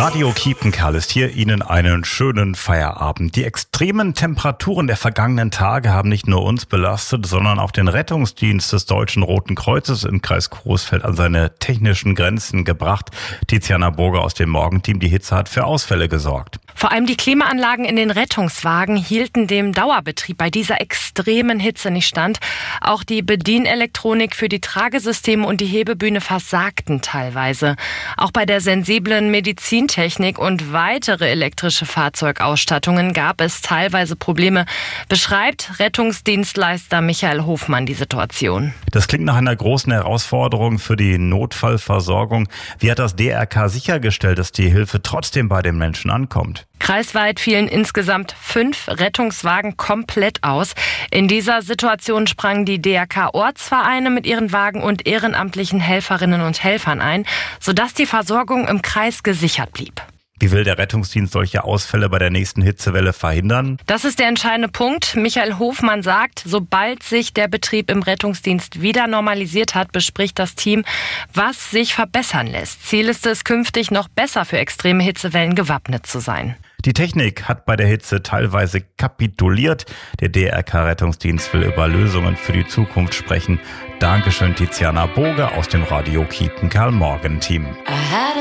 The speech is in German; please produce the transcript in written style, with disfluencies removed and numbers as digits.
Radio Kiepenkerl ist hier Ihnen einen schönen Feierabend. Die extremen Temperaturen der vergangenen Tage haben nicht nur uns belastet, sondern auch den Rettungsdienst des Deutschen Roten Kreuzes im Kreis Coesfeld an seine technischen Grenzen gebracht. Tiziana Burger aus dem Morgenteam, die Hitze hat für Ausfälle gesorgt. Vor allem die Klimaanlagen in den Rettungswagen hielten dem Dauerbetrieb bei dieser extremen Hitze nicht stand. Auch die Bedienelektronik für die Tragesysteme und die Hebebühne versagten teilweise. Auch bei der sensiblen Medizintechnik und weitere elektrische Fahrzeugausstattungen gab es teilweise Probleme, beschreibt Rettungsdienstleister Michael Hofmann die Situation. Das klingt nach einer großen Herausforderung für die Notfallversorgung. Wie hat das DRK sichergestellt, dass die Hilfe trotzdem bei den Menschen ankommt? Kreisweit fielen insgesamt 5 Rettungswagen komplett aus. In dieser Situation sprangen die DRK-Ortsvereine mit ihren Wagen und ehrenamtlichen Helferinnen und Helfern ein, sodass die Versorgung im Kreis gesichert blieb. Wie will der Rettungsdienst solche Ausfälle bei der nächsten Hitzewelle verhindern? Das ist der entscheidende Punkt. Michael Hofmann sagt, sobald sich der Betrieb im Rettungsdienst wieder normalisiert hat, bespricht das Team, was sich verbessern lässt. Ziel ist es, künftig noch besser für extreme Hitzewellen gewappnet zu sein. Die Technik hat bei der Hitze teilweise kapituliert. Der DRK-Rettungsdienst will über Lösungen für die Zukunft sprechen. Dankeschön, Tiziana Burger aus dem Radio Kiepenkerl Morgenteam.